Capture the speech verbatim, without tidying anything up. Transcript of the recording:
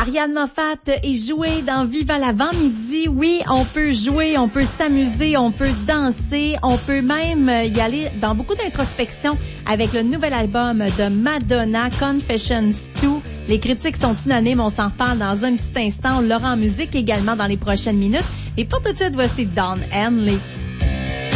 Ariane Moffat est jouée dans Viva l'avant-midi. Oui, on peut jouer, on peut s'amuser, on peut danser, on peut même y aller dans beaucoup d'introspection avec le nouvel album de Madonna, Confessions deux. Les critiques sont unanimes, on s'en reparle dans un petit instant. On l'aura en musique également dans les prochaines minutes. Et pour tout de suite, voici Don Henley.